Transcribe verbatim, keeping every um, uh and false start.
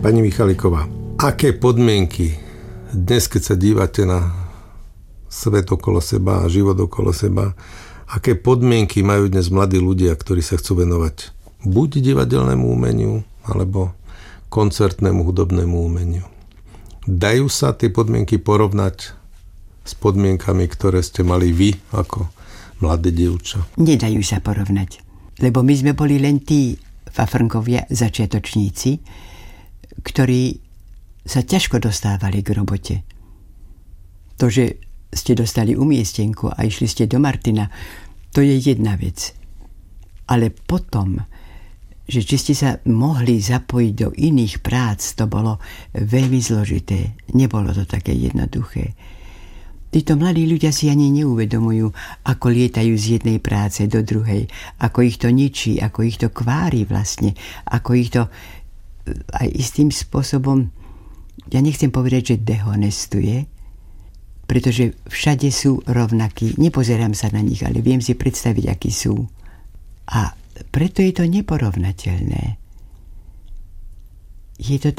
Pani Michaliková, aké podmienky dnes, keď sa dívate na svet okolo seba a život okolo seba, aké podmienky majú dnes mladí ľudia, ktorí sa chcú venovať buď divadelnému umeniu, alebo koncertnému hudobnému umeniu? Dajú sa tie podmienky porovnať s podmienkami, ktoré ste mali vy ako mladé dievča? Nedajú sa porovnať, lebo my sme boli len tí fafrnkovia, začiatočníci, ktorí sa ťažko dostávali k robote. To, že ste dostali umiestenku a išli ste do Martina, to je jedna vec. Ale potom, že či ste sa mohli zapojiť do iných prác, to bolo veľmi zložité. Nebolo to také jednoduché. Títo mladí ľudia si ani neuvedomujú, ako lietajú z jednej práce do druhej, ako ich to ničí, ako ich to kvári vlastne, ako ich to aj istým spôsobom, ja nechcem povedať, že dehonestuje, pretože všade sú rovnakí. Nepozerám sa na nich, ale viem si predstaviť, akí sú. A preto je to neporovnateľné. Je to